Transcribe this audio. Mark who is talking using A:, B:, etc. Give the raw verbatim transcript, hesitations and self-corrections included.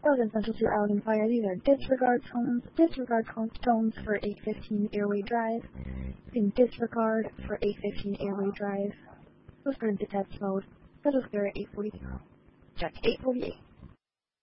A: Logan Central to Allen Fire. These are disregard tones. Disregard tones for eight fifteen Airway Drive. You can disregard for eight fifteen Airway Drive. Let's go into test mode. Let us go at eight forty. Check eight forty-eight.